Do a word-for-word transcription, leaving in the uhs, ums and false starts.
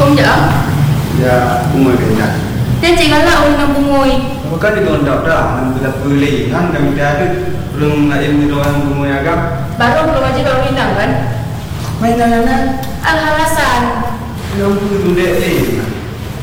Assalamualaikum je. Ya, umur kendak. Dia jangan lah orang nak bungui. Bukan di gondok dah, man bila beli kan kami ada belum nak ilmu doang bungui agak. Baru belum aja kau minang kan? Mainan mana? Al-Halasan. Belum dulu dek ni.